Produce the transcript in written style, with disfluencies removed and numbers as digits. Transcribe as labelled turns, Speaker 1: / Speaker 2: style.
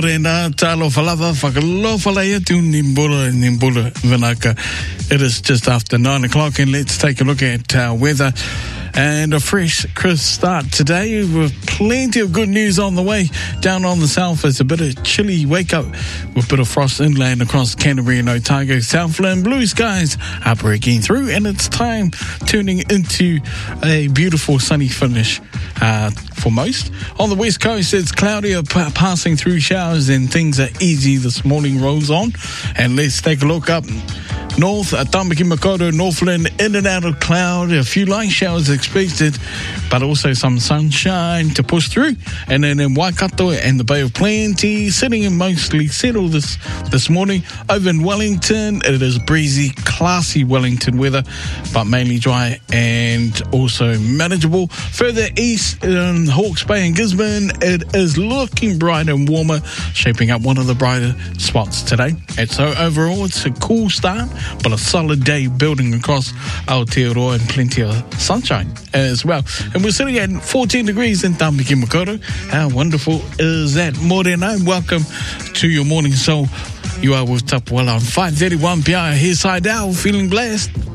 Speaker 1: Rena talo falava whakalofalea tu nimbula vinaka. It is just after 9 o'clock and let's take a look at weather and a fresh, crisp start today with plenty of good news on the way. Down on the south, it's a bit of chilly wake up with a bit of frost inland across Canterbury and Otago. Southland blue skies are breaking through and it's time turning into a beautiful sunny finish for most. On the west coast, it's cloudy, passing through showers and things are easy. This morning rolls on and let's take a look up north at Tamaki Makaurau, Northland, in and out of cloud, a few light showers expected, but also some sunshine to push through. And then in Waikato and the Bay of Plenty, sitting in mostly settled this morning. Over in Wellington, it is breezy, classy Wellington weather, but mainly dry and also manageable. Further east in Hawke's Bay and Gisborne, it is looking brighter and warmer, shaping up one of the brighter spots today. And so overall, it's a cool start, but a solid day building across Aotearoa and plenty of sunshine as well. And we're sitting at 14 degrees in Tamaki Makaurau. How wonderful is that? Morena, welcome to your morning. So you are with Tapuala on 5:31 p.m. Here side out, feeling blessed.